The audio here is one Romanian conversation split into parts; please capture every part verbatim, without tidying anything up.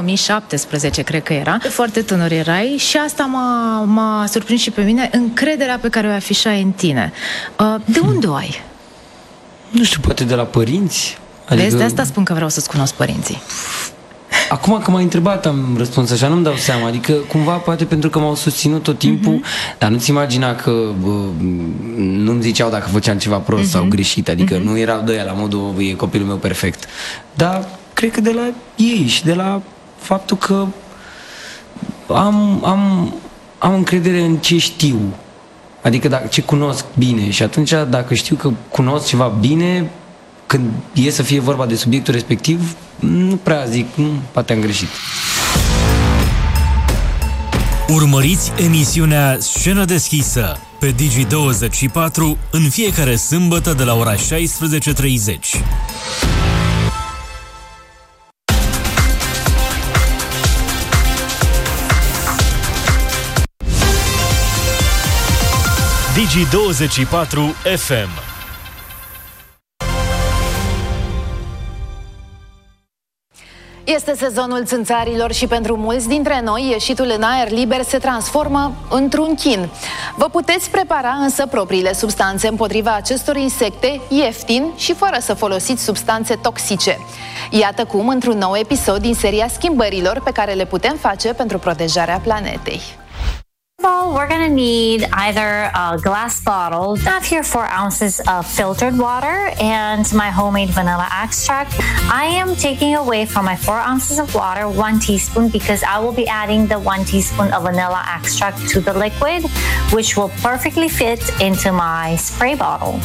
mii șaptesprezece, cred că era. Foarte tânăr erai și asta m-a, m-a surprins și pe mine, încrederea pe care o afișai în tine. De unde o ai? Nu știu, poate de la părinți? Adică... Vezi, de asta spun că vreau să-ți cunosc părinții. Acum că m-ai întrebat am răspuns așa, nu-mi dau seama. Adică cumva poate pentru că m-au susținut tot timpul, uh-huh. dar nu-ți imagina că bă, nu-mi ziceau dacă făceam ceva prost uh-huh. sau greșit. Adică uh-huh. nu erau de aia la modul e copilul meu perfect. Dar cred că de la ei și de la faptul că am, am, am încredere în ce știu. Adică dacă, ce cunosc bine. Și atunci dacă știu că cunosc ceva bine, când e să fie vorba de subiectul respectiv, nu prea zic, nu, poate am greșit. Urmăriți emisiunea Scenă deschisă pe Digi douăzeci și patru în fiecare sâmbătă de la ora șaisprezece treizeci. Digi douăzeci și patru F M. Este sezonul țânțarilor și pentru mulți dintre noi ieșitul în aer liber se transformă într-un chin. Vă puteți prepara însă propriile substanțe împotriva acestor insecte ieftin și fără să folosiți substanțe toxice. Iată cum, într-un nou episod din seria schimbărilor pe care le putem face pentru protejarea planetei. Well, we're going to need either a glass bottle. I have here four ounces of filtered water and my homemade vanilla extract. I am taking away from my four ounces of water one teaspoon because I will be adding the one teaspoon of vanilla extract to the liquid, which will perfectly fit into my spray bottle.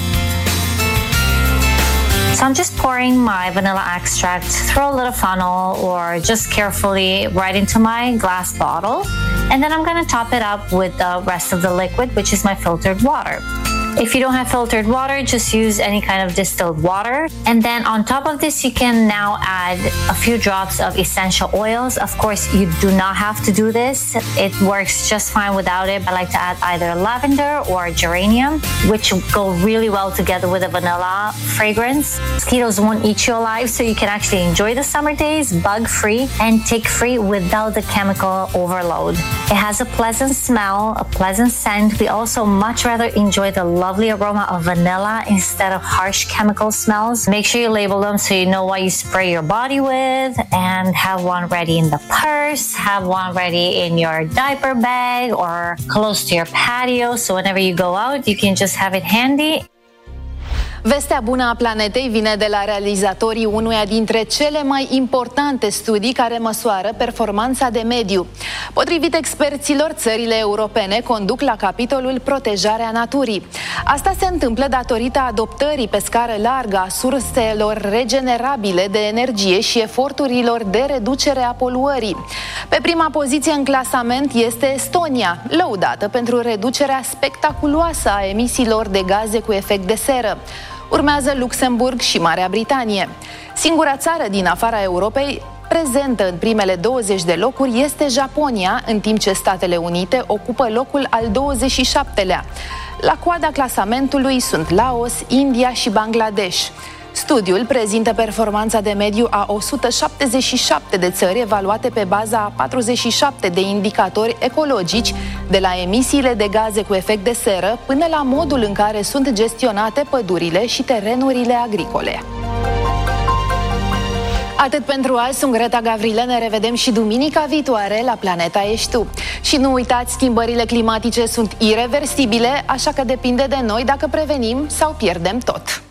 So I'm just pouring my vanilla extract through a little funnel or just carefully right into my glass bottle. And then I'm going to top it up with the rest of the liquid, which is my filtered water. If you don't have filtered water, just use any kind of distilled water. And then on top of this, you can now add a few drops of essential oils. Of course, you do not have to do this. It works just fine without it. I like to add either lavender or geranium, which go really well together with a vanilla fragrance. Mosquitoes won't eat you alive, so you can actually enjoy the summer days bug-free and tick-free without the chemical overload. It has a pleasant smell, a pleasant scent. We also much rather enjoy the lovely aroma of vanilla instead of harsh chemical smells. Make sure you label them so you know what you spray your body with, and have one ready in the purse, have one ready in your diaper bag or close to your patio, so whenever you go out you can just have it handy. Vestea bună a planetei vine de la realizatorii unuia dintre cele mai importante studii care măsoară performanța de mediu. Potrivit experților, țările europene conduc la capitolul protejarea naturii. Asta se întâmplă datorită adoptării pe scară largă a surselor regenerabile de energie și eforturilor de reducere a poluării. Pe prima poziție în clasament este Estonia, lăudată pentru reducerea spectaculoasă a emisiilor de gaze cu efect de seră. Urmează Luxemburg și Marea Britanie. Singura țară din afara Europei prezentă în primele douăzeci de locuri este Japonia, în timp ce Statele Unite ocupă locul al douăzeci și șaptelea. La coada clasamentului sunt Laos, India și Bangladesh. Studiul prezintă performanța de mediu a o sută șaptezeci și șapte de țări evaluate pe baza a patruzeci și șapte de indicatori ecologici, de la emisiile de gaze cu efect de seră până la modul în care sunt gestionate pădurile și terenurile agricole. Atât pentru azi, sunt Greta Gavrile, ne revedem și duminica viitoare la Planeta Ești Tu. Și nu uitați, schimbările climatice sunt ireversibile, așa că depinde de noi dacă prevenim sau pierdem tot.